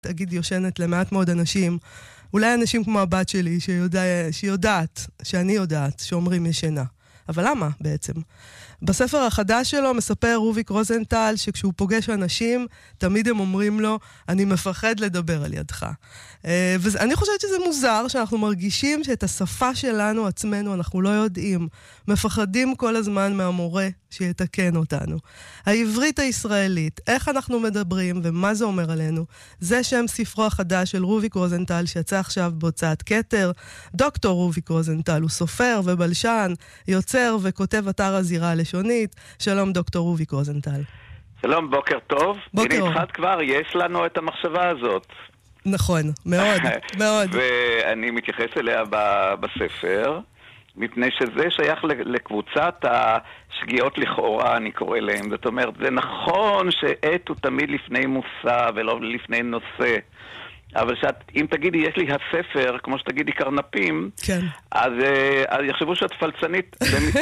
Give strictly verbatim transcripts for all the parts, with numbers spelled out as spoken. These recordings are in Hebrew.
תגיד יושנת למעט מאוד אנשים, אולי אנשים כמו הבת שלי שיודע, שיודעת, שאני יודעת, שאומרים ישנה. אבל למה בעצם? בספר החדש שלו מספר רוביק רוזנטל שכשהוא פוגש אנשים, תמיד הם אומרים לו, אני מפחד לדבר על ידך. ואני חושבת שזה מוזר שאנחנו מרגישים שאת השפה שלנו עצמנו אנחנו לא יודעים. מפחדים כל הזמן מהמורה שיתקן אותנו. העברית הישראלית, איך אנחנו מדברים ומה זה אומר עלינו, זה שם ספרו החדש של רוביק רוזנטל שיצא עכשיו בהוצאת כתר. דוקטור רוביק רוזנטל הוא סופר ובלשן, יוצר וכותב אתר הזירה הלשונית. שלום דוקטור רוביק רוזנטל. שלום, בוקר טוב. בוקר. הנה התחלת כבר, יש לנו את המחשבה הזאת. נכון, מאוד, מאוד. ואני מתייחס אליה בספר, מפני שזה שייך לקבוצת השגיאות לכאורה, אני קורא להם. זאת אומרת, זה נכון שעת הוא תמיד לפני מושא ולא לפני נושא. אבל שאת, אם תגידי, יש לי הספר, כמו שתגידי קרנפים, כן. אז, אז יחשבו שאת פלצנית,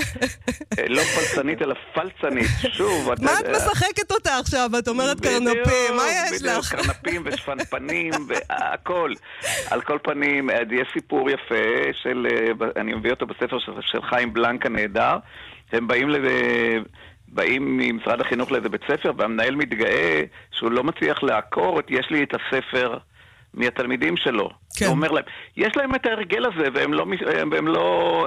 לא פלצנית, אלא פלצנית. שוב, מה את משחקת אותה עכשיו? את אומרת קרנפים, מה יש לך? קרנפים ושפנפנים והכל. על כל פנים, יש סיפור יפה, של, אני מביא אותו בספר של, של חיים בלנק הנהדר, הם באים לזה... באים ממשרד החינוך לאיזה בית ספר, והמנהל מתגאה שהוא לא מצליח לעקור את יש לי את הספר מהתלמידים שלו. כן. הוא אומר להם, יש להם את ההרגל הזה, והם לא, והם לא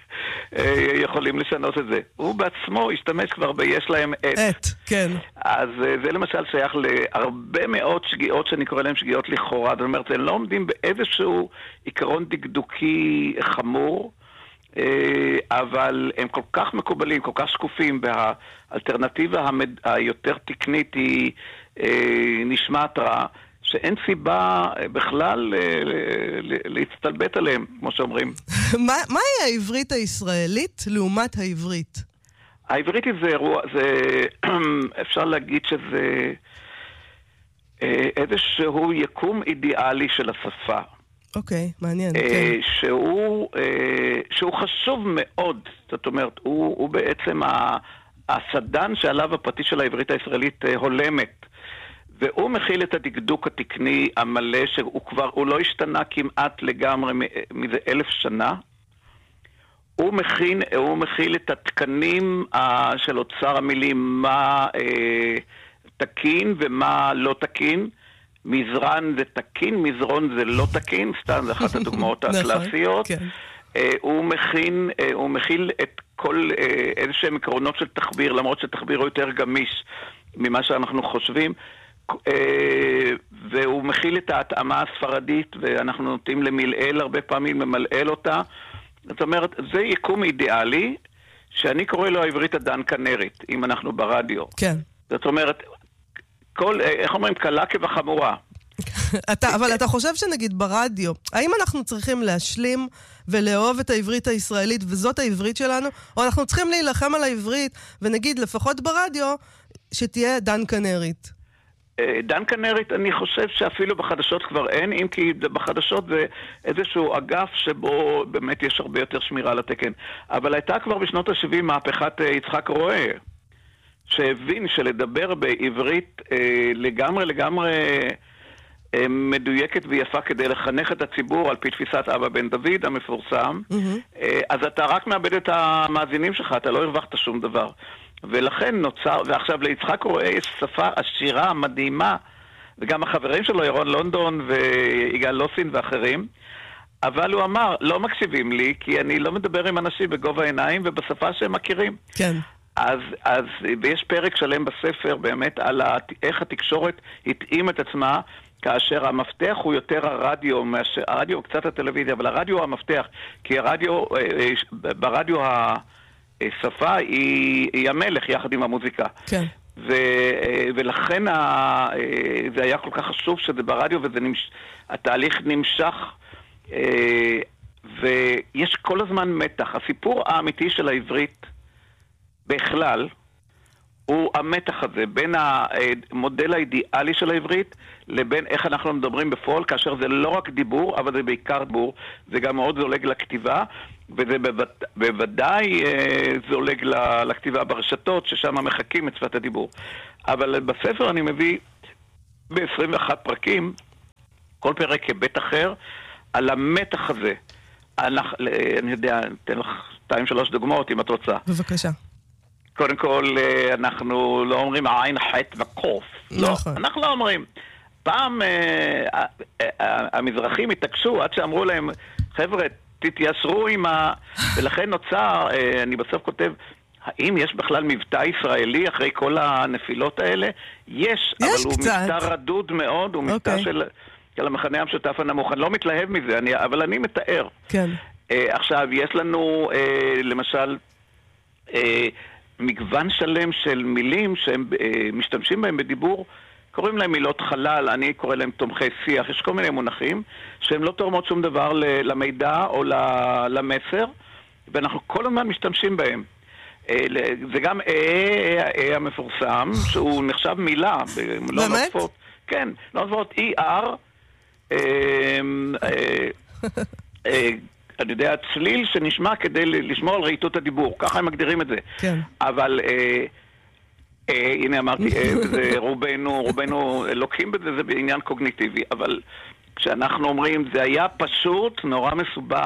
יכולים לשנות את זה. הוא בעצמו השתמש כבר ביש להם את. את, כן. אז זה למשל שייך להרבה מאוד שגיאות שאני קורא להם שגיאות לכאורה. זאת אומרת, הם לא עומדים באיזשהו עיקרון דקדוקי חמור, אבל הם כל כך מקובלים, כל כך שקופים, והאלטרנטיבה היותר תקנית היא נשמעת רע, שאין סיבה בכלל להצטלבט עליהם, כמו שאומרים. מהי העברית הישראלית לעומת העברית? העברית זה אירוע, אפשר להגיד שזה איזשהו יקום אידיאלי של השפה. אוקיי, מעניין, כן. שהוא, שהוא חשוב מאוד, זאת אומרת, הוא, הוא בעצם הסדן שעליו הפרטי של העברית הישראלית הולמת, והוא מכיל את הדקדוק התקני המלא, שהוא כבר, הוא לא השתנה כמעט לגמרי מזה אלף שנה, הוא מכין, הוא מכיל את התקנים של אוצר המילים, מה תקין ומה לא תקין, מזרן זה תקין, מזרון זה לא תקין, סתם זה אחת הדוגמאות הקלאסיות. הוא מכין, הוא מכיל את כל איזשהם עקרונות של תחביר, למרות שתחביר הוא יותר גמיש ממה שאנחנו חושבים, והוא מכיל את ההתאמה הספרדית, ואנחנו נוטים למלעל הרבה פעמים, למלעל אותה. זאת אומרת, זה יקום אידיאלי, שאני קורא לו העברית הדן כנרית, אם אנחנו ברדיו. כן. זאת אומרת, כל, איך אומרים, קלה כבחמורה. אתה, אבל אתה חושב שנגיד ברדיו, האם אנחנו צריכים להשלים ולאהוב את העברית הישראלית, וזאת העברית שלנו, או אנחנו צריכים להילחם על העברית, ונגיד לפחות ברדיו, שתהיה דן כנרית? דן כנרית, אני חושב שאפילו בחדשות כבר אין, אם כי בחדשות זה איזשהו אגף שבו באמת יש הרבה יותר שמירה על התקן. אבל הייתה כבר בשנות ה-שבעים מהפכת יצחק רואה, שהבין שלדבר בעברית אה, לגמרי לגמרי אה, מדויקת ויפה כדי לחנך את הציבור על פי תפיסת אבא בן דוד המפורסם, mm-hmm. אה, אז אתה רק מאבד את המאזינים שלך, אתה לא הרווחת שום דבר. ולכן נוצר, ועכשיו ליצחק רואה יש שפה עשירה, מדהימה, וגם החברים שלו, ירון לונדון ויגאל לוסין ואחרים, אבל הוא אמר, לא מקשיבים לי, כי אני לא מדבר עם אנשים בגובה העיניים ובשפה שהם מכירים. כן. אז, אז, ויש פרק שלם בספר באמת על איך התקשורת התאים את עצמה, כאשר המפתח הוא יותר הרדיו, מאשר, הרדיו הוא קצת הטלוויזיה, אבל הרדיו הוא המפתח, כי הרדיו, ברדיו השפה היא, היא המלך יחד עם המוזיקה. כן. ו, ולכן ה, זה היה כל כך חשוב שזה ברדיו, והתהליך נמשך, ויש כל הזמן מתח. הסיפור האמיתי של העברית, בכלל, הוא המתח הזה בין המודל האידיאלי של העברית לבין איך אנחנו מדברים בפועל, כאשר זה לא רק דיבור, אבל זה בעיקר דיבור, זה גם מאוד זולג לכתיבה, וזה בוודאי זולג לכתיבה ברשתות, ששם מחכים את שפת הדיבור. אבל בספר אני מביא ב-עשרים ואחד פרקים כל פרק היבט אחר, על המתח הזה. אנחנו, אני יודע, אתן לך שתיים שלוש דוגמאות אם את רוצה. בבקשה. קודם כל, אנחנו לא אומרים עין חטא וקוף. נכון. לא, אנחנו לא אומרים. פעם המזרחים התעקשו עד שאמרו להם, חבר'ה, תתיישרו עם ה... ולכן נוצר, אני בסוף כותב, האם יש בכלל מבטא ישראלי אחרי כל הנפילות האלה? יש, יש אבל קצת. הוא מבטא רדוד מאוד, הוא מבטא okay. של, של המחנה המשותף הנמוך. אני לא מתלהב מזה, אני, אבל אני מתאר. כן. Uh, עכשיו, יש לנו, uh, למשל, uh, מגוון שלם של מילים שהם uh, משתמשים בהם בדיבור, קוראים להם מילות חלל, אני קורא להם תומכי שיח, יש כל מיני מונחים שהם לא תורמות שום דבר למידע או למסר, ואנחנו כל הזמן משתמשים בהם. זה גם אה המפורסם, שהוא נחשב מילה. באמת? כן, לא נוספות E-R, אני יודע, צליל שנשמע כדי לשמור על רהיטות הדיבור, ככה הם מגדירים את זה. כן. אבל... אה, הנה אמרתי, אה, זה רובנו, רובנו לוקחים בזה, זה בעניין קוגניטיבי, אבל כשאנחנו אומרים, זה היה פשוט נורא מסובך,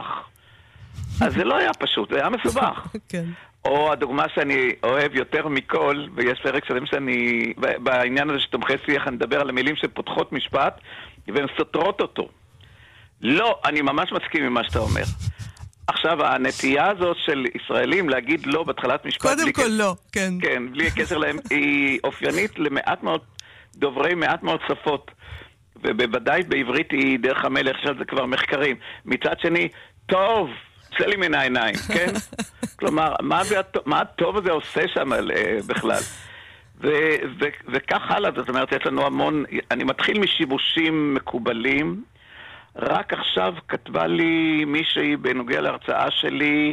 אז זה לא היה פשוט, זה היה מסובך. כן. או הדוגמה שאני אוהב יותר מכל, ויש פרק שלם שאני, בעניין הזה שתומכי שיח, אני מדבר על המילים שפותחות משפט, והן סותרות אותו. לא, אני ממש מסכים עם מה שאתה אומר. עכשיו, הנטייה הזאת של ישראלים להגיד לא בתחילת משפט... קודם כל לא, כן. כן, בלי הקשר להם, היא אופיינית למעט מאוד דוברי מעט מאוד שפות. ובוודאי בעברית היא דרך המלך, שזה כבר מחקרים. מצד שני, טוב, צא לי מן העיניים, כן? כלומר, מה, זה, מה הטוב הזה עושה שם בכלל? ו- ו- וכך הלאה, זאת אומרת, יש לנו המון... אני מתחיל משיבושים מקובלים, רק עכשיו כתבה לי מישהי בנוגע להרצאה שלי,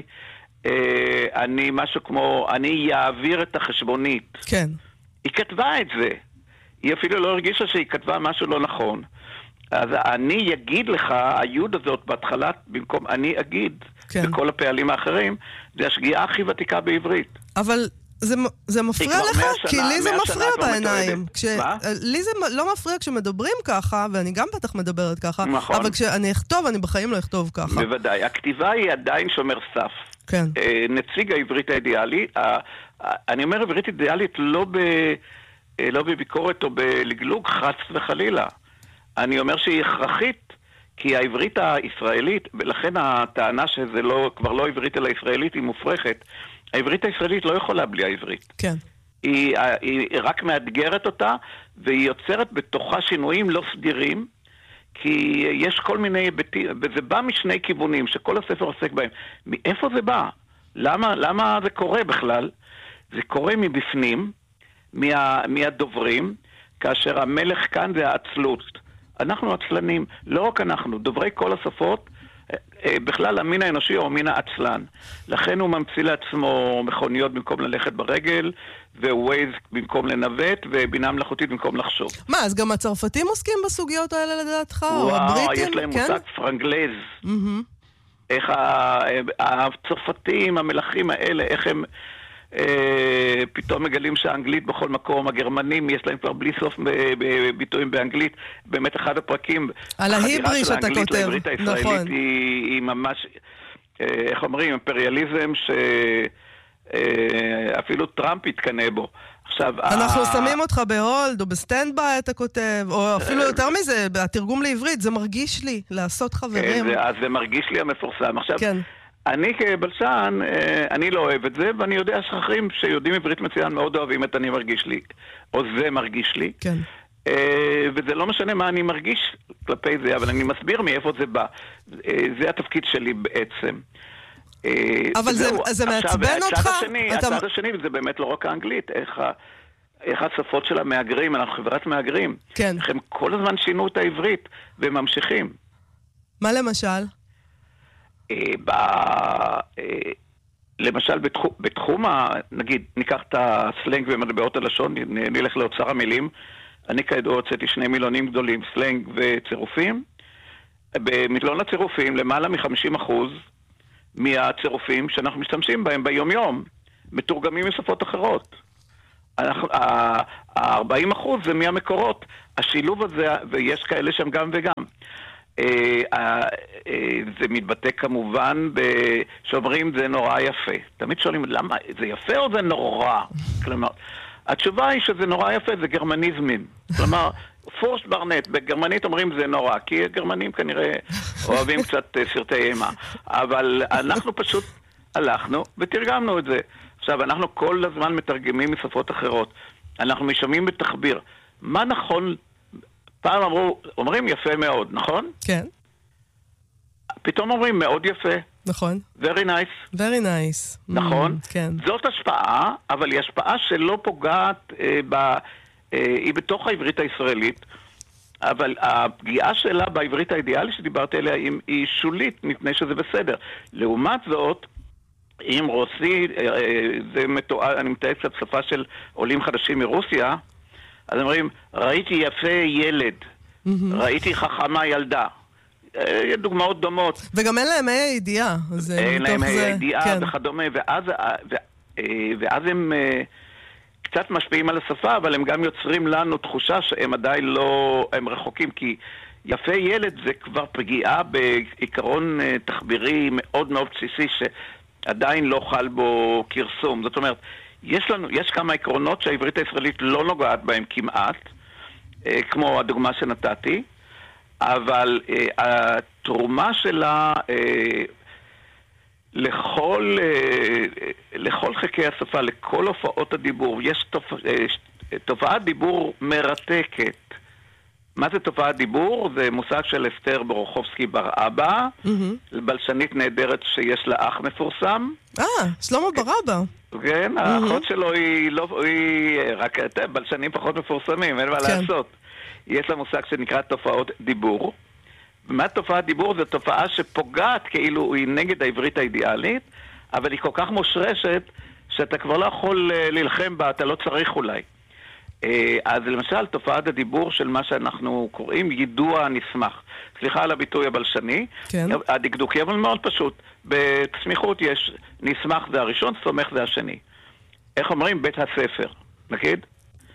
אה, אני משהו כמו, אני יעביר את החשבונית. כן. היא כתבה את זה. היא אפילו לא הרגישה שהיא כתבה משהו לא נכון. אז אני יגיד לך, היוד הזאת בהתחלת, במקום אני אגיד, כן. בכל הפעלים האחרים, זה השגיאה הכי ותיקה בעברית. אבל... זה, זה מפריע לך? שנה, כי לי זה מפריע בעיניים. כש... מה? לי זה לא מפריע כשמדברים ככה, ואני גם בטח מדברת ככה, נכון. אבל כשאני אכתוב, אני בחיים לא אכתוב ככה. בוודאי. הכתיבה היא עדיין שומר סף. כן. נציג העברית האידיאלי, אני אומר עברית אידיאלית לא, ב... לא בביקורת או בלגלוג חץ וחלילה. אני אומר שהיא הכרחית, כי העברית הישראלית, ולכן הטענה שזה לא, כבר לא עברית אלא ישראלית, היא מופרכת. העברית הישראלית לא יכולה בלי העברית. כן. היא, היא רק מאתגרת אותה, והיא יוצרת בתוכה שינויים לא סדירים, כי יש כל מיני היבטים, וזה בא משני כיוונים, שכל הספר עוסק בהם. מאיפה זה בא? למה, למה זה קורה בכלל? זה קורה מבפנים, מה, מהדוברים, כאשר המלך כאן זה העצלות. אנחנו עצלנים, לא רק אנחנו, דוברי כל השפות, בכלל המין האנושי הוא המין העצלן. לכן הוא ממציא לעצמו מכוניות במקום ללכת ברגל, ווייז במקום לנווט, ובינה מלאכותית במקום לחשוב. מה, אז גם הצרפתים עוסקים בסוגיות האלה לדעתך? וואו, או הבריטים? יש להם כן? מושג פרנגלז. Mm-hmm. איך הצרפתים, המלכים האלה, איך הם אה, פתאום מגלים שהאנגלית בכל מקום, הגרמנים יש להם כבר בלי סוף ביטויים באנגלית, באמת אחד הפרקים, על ההיברי שאתה כותב, לעברית הישראלית נכון. היא, היא ממש, אה, איך אומרים, אימפריאליזם שאפילו טראמפ יתקנה בו. עכשיו, אנחנו ה... שמים אותך בהולד או בסטנד ביי, אתה כותב, או אפילו יותר מזה, התרגום לעברית, זה מרגיש לי לעשות חברים. כן, זה, אז זה מרגיש לי המפורסם. עכשיו, כן. אני כבלשן, אני לא אוהב את זה, ואני יודע שאחרים שיודעים עברית מצוין מאוד אוהבים את אני מרגיש לי, או זה מרגיש לי. כן. וזה לא משנה מה אני מרגיש כלפי זה, אבל אני מסביר מאיפה זה בא. זה התפקיד שלי בעצם. אבל זה, זה מעצבן אותך? הצד השני, אתה... הצד השני, זה באמת לא רק האנגלית, איך, איך השפות של המאגרים, אנחנו חברת מאגרים. כן. איך הם כל הזמן שינו את העברית, והם ממשיכים. מה למשל? ב... למשל בתחום, בתחום ה... נגיד, ניקח את הסלנג ומטבעות הלשון, נלך לאוצר המילים, אני כידוע הוצאתי שני מילונים גדולים, סלנג וצירופים. במילון הצירופים, למעלה מ-חמישים אחוז מהצירופים שאנחנו משתמשים בהם ביום-יום, מתורגמים משפות אחרות. ה-ארבעים אחוז זה מהמקורות. השילוב הזה, ויש כאלה שם גם וגם. זה מתבטא כמובן שאומרים זה נורא יפה. תמיד שואלים, למה? זה יפה או זה נורא? כלומר, התשובה היא שזה נורא יפה, זה גרמניזמים. כלומר, פורסט ברנט, בגרמנית אומרים זה נורא, כי הגרמנים כנראה אוהבים קצת סרטי אימה. אבל אנחנו פשוט הלכנו ותרגמנו את זה. עכשיו, אנחנו כל הזמן מתרגמים משפות אחרות. אנחנו משמעים בתחביר. מה נכון? פעם אמרו, אומרים יפה מאוד, נכון? כן. פתאום אומרים מאוד יפה. נכון. Very nice. Very nice. נכון? Mm, כן. זאת השפעה, אבל היא השפעה שלא פוגעת, אה, ב, אה, היא בתוך העברית הישראלית, אבל הפגיעה שלה בעברית האידיאלית שדיברתי עליה היא, היא שולית, מפני שזה בסדר. לעומת זאת, אם רוסי, אה, זה מתואר, אני מתאר קצת שפה של עולים חדשים מרוסיה, אז אומרים, ראיתי יפה ילד, mm-hmm. ראיתי חכמה ילדה. דוגמאות דומות. וגם אין להם היה ידיעה. אין להם היה ידיעה כן. וכדומה, ואז, ו, ואז הם קצת משפיעים על השפה, אבל הם גם יוצרים לנו תחושה שהם עדיין לא, הם רחוקים, כי יפה ילד זה כבר פגיעה בעיקרון תחבירי מאוד מאוד בסיסי, שעדיין לא חל בו קרסום. זאת אומרת, יש לנו, יש כמה עקרונות שהעברית הישראלית לא נוגעת בהם כמעט, כמו הדוגמה שנתתי, אבל אה, התרומה שלה אה, לכל, אה, לכל חלקי השפה, לכל הופעות הדיבור, יש תופ... אה, תופעת דיבור מרתקת. מה זה תופעת דיבור? זה מושג של אסתר ברוכובסקי בר אבא, mm-hmm. בלשנית נהדרת שיש לה אח מפורסם. אה, שלמה בר אבא. כן, mm-hmm. האחות שלו היא, לא, היא רק בלשנים פחות מפורסמים, אין מה כן. לעשות. יש לה מושג שנקרא תופעות דיבור. ומה תופעת דיבור? זו תופעה שפוגעת כאילו היא נגד העברית האידיאלית, אבל היא כל כך מושרשת שאתה כבר לא יכול ללחם בה, אתה לא צריך אולי. אז למשל תופעת הדיבור של מה שאנחנו קוראים יידוע נסמך. סליחה על הביטוי הבלשני. כן. הדקדוקי, אבל מאוד פשוט. בסמיכות יש נסמך זה הראשון, סומך זה השני. איך אומרים? בית הספר. נגיד?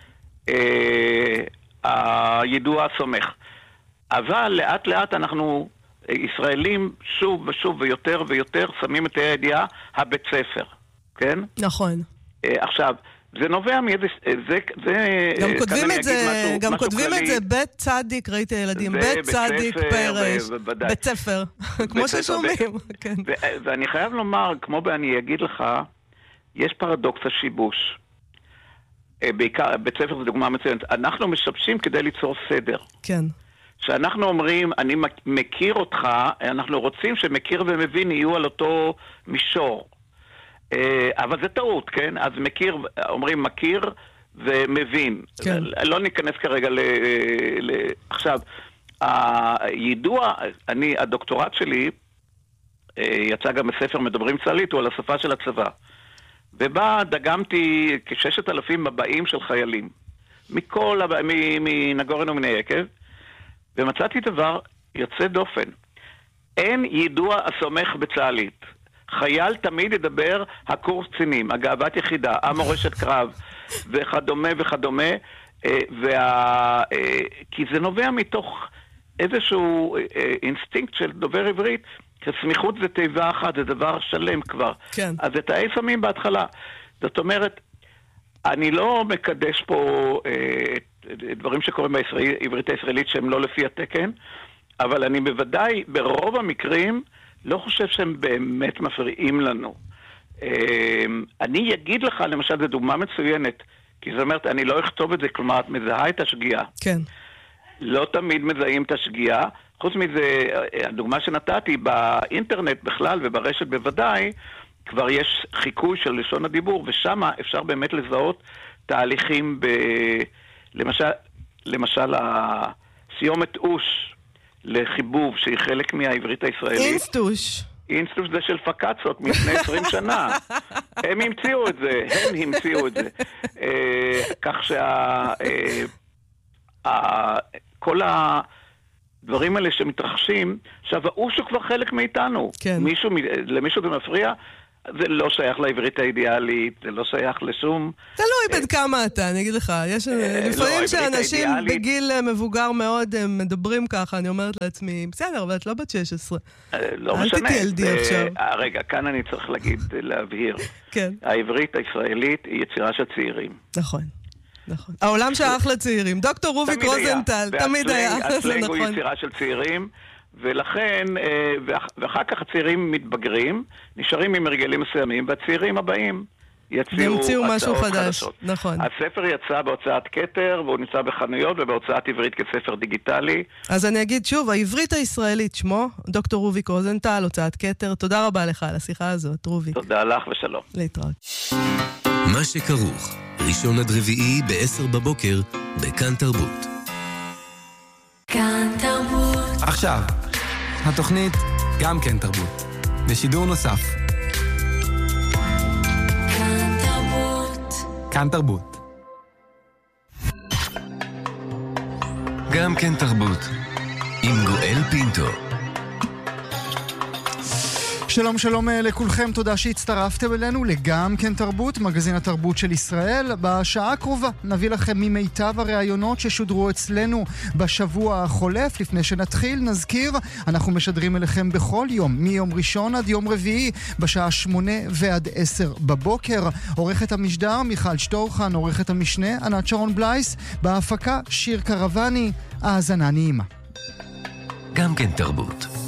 הידוע סומך. אבל לאט לאט אנחנו ישראלים שוב ושוב ויותר ויותר שמים את הידיעה הבית ספר, כן? נכון. עכשיו, זה נובע מאיזה, זה, זה, גם כותבים את זה, משהו, גם משהו כותבים כללי. את זה בית צדיק, ראיתי ילדים, בית צדיק פרש, בית ספר, כמו ששומעים. כן. ואני חייב לומר, כמו אני אגיד לך, יש פרדוקס השיבוש. בעיקר, בית ספר זה דוגמה מצוינת. אנחנו משבשים כדי ליצור סדר. כן. שאנחנו אומרים, אני מכיר אותך, אנחנו רוצים שמכיר ומבין יהיו על אותו מישור. אבל זה טעות, כן? אז מכיר, אומרים מכיר ומבין. כן. לא ניכנס כרגע ל... ל... עכשיו, הידוע, אני, הדוקטורט שלי, יצא גם בספר מדברים צה"לית, הוא על השפה של הצבא. ובה דגמתי כששת אלפים מבעים של חיילים, מכל, מנגורן ומן היקב, ומצאתי דבר יוצא דופן. אין יידוע הסומך בצה"לית. חייל תמיד ידבר הקורס קצינים, הגאוות יחידה, המורשת קרב, וכדומה וכדומה, וה... כי זה נובע מתוך איזשהו אינסטינקט של דובר עברית, כסמיכות זה תיבה אחת, זה דבר שלם כבר. כן. אז את האי שמים בהתחלה. זאת אומרת, אני לא מקדש פה אה, דברים שקורים בעברית הישראלית שהם לא לפי התקן, אבל אני בוודאי, ברוב המקרים, לא חושב שהם באמת מפריעים לנו. אה, אני אגיד לך, למשל, זו דוגמה מצוינת, כי זאת אומרת, אני לא אכתוב את זה, כלומר, את מזהה את השגיאה. כן. לא תמיד מזהים את השגיאה. חוץ מזה, הדוגמה שנתתי, באינטרנט בכלל וברשת בוודאי, כבר יש חיקוי של לשון הדיבור, ושם אפשר באמת לזהות תהליכים ב... למשל, למשל הסיומת אוש לחיבוב, שהיא חלק מהעברית הישראלית. אינסטוש. אינסטוש זה של פקצות מלפני עשרים שנה. הם המציאו את זה, הם המציאו את זה. כך שה... כל ה... דברים האלה שמתרחשים, עכשיו, האוש הוא כבר חלק מאיתנו. כן. מישהו, למישהו זה מפריע, זה לא שייך לעברית האידיאלית, זה לא שייך לשום... תלוי בן כמה אתה, אני אגיד לך. יש לפעמים שאנשים בגיל מבוגר מאוד מדברים ככה, אני אומרת לעצמי, בסדר, אבל את לא בת שש עשרה. לא משנה. אל תתיילדי עכשיו. רגע, כאן אני צריך להגיד, להבהיר. כן. העברית הישראלית היא יצירה של צעירים. נכון. נכון. העולם שייך לצעירים. דוקטור רוביק רוזנטל, תמיד היה. הסלנג הוא יצירה של צעירים. ולכן, ואחר כך הצעירים מתבגרים, נשארים עם הרגלים מסוימים, והצעירים הבאים יציעו משהו הצעות חדש. חדשות. נכון. הספר יצא בהוצאת כתר, והוא נמצא בחנויות ובהוצאת עברית כספר דיגיטלי. אז אני אגיד שוב, העברית הישראלית שמו, דוקטור רוביק רוזנטל, הוצאת כתר. תודה רבה לך על השיחה הזאת, רוביק. תודה לך ושלום. להתראות. מה שכרוך, ראשון עד רביעי בעשר בבוקר, בכאן תרבות. כאן תרבות. עכשיו, התוכנית גם כן תרבות, בשידור נוסף. כאן תרבות. כאן תרבות. גם כן תרבות, עם גואל פינטו. שלום שלום לכולכם, תודה שהצטרפתם אלינו לגם כן תרבות, מגזין התרבות של ישראל. בשעה הקרובה נביא לכם ממיטב הראיונות ששודרו אצלנו בשבוע החולף. לפני שנתחיל נזכיר, אנחנו משדרים אליכם בכל יום, מיום ראשון עד יום רביעי, בשעה שמונה ועד עשר בבוקר. עורכת המשדר מיכל שטורחן, עורכת המשנה ענת שרון בלייס, בהפקה שיר קרבני. האזנה נעימה. גם כן תרבות.